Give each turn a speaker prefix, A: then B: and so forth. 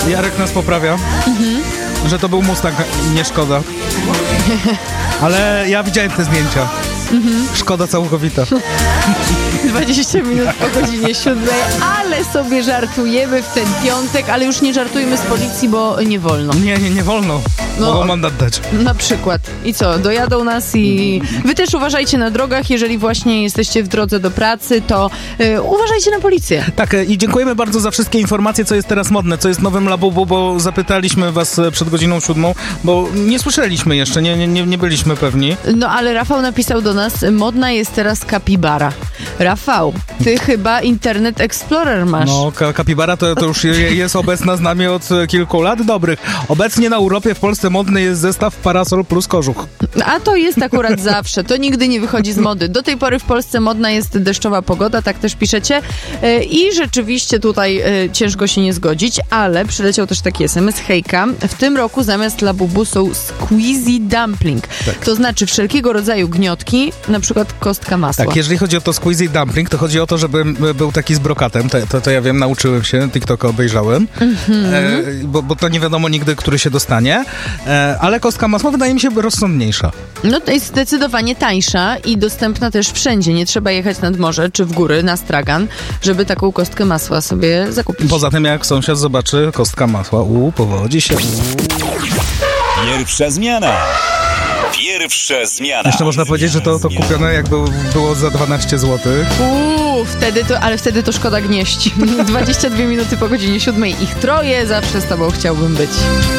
A: Jarek nas poprawia, że to był Mustang, nie Szkoda. Ale ja widziałem te zdjęcia. Szkoda całkowita.
B: 20 minut po godzinie 7, ale sobie żartujemy w ten piątek, ale już nie żartujmy z policji, bo nie wolno.
A: Nie wolno. Mogą mandat dać.
B: Na przykład. I co? Dojadą nas i... Wy też uważajcie na drogach, jeżeli właśnie jesteście w drodze do pracy, to uważajcie na policję.
A: Tak, i dziękujemy bardzo za wszystkie informacje, co jest teraz modne, co jest nowym Labubu, bo zapytaliśmy was przed godziną 7, bo nie słyszeliśmy jeszcze, nie byliśmy pewni.
B: No ale Rafał napisał do nas, modna jest teraz kapibara. Rafał, ty chyba Internet Explorer masz.
A: No, kapibara to już jest obecna z nami od kilku lat dobrych. Obecnie na Europie, w Polsce modny jest zestaw parasol plus kożuch.
B: A to jest akurat zawsze. To nigdy nie wychodzi z mody. Do tej pory w Polsce modna jest deszczowa pogoda, tak też piszecie. I rzeczywiście tutaj ciężko się nie zgodzić, ale przyleciał też taki SMS. Hejka, w tym roku zamiast Labubu są squeezy dumpling.
A: Tak.
B: To znaczy wszelkiego rodzaju gniotki, na przykład kostka masła.
A: Tak, jeżeli chodzi o to squeezy dumpling, to chodzi o to, żeby był taki z brokatem. To ja wiem, nauczyłem się, TikToka obejrzałem, bo to nie wiadomo nigdy, który się dostanie. Ale kostka masła wydaje mi się rozsądniejsza.
B: No to jest zdecydowanie tańsza i dostępna też wszędzie. Nie trzeba jechać nad morze czy w góry na stragan, żeby taką kostkę masła sobie zakupić.
A: Poza tym jak sąsiad zobaczy kostka masła, powodzi się.
C: Pierwsza zmiana.
A: Jeszcze można powiedzieć, że to kupione jak było za 12 zł.
B: Wtedy to szkoda gnieść. 22 minuty po godzinie 7. Ich troje, zawsze z tobą chciałbym być.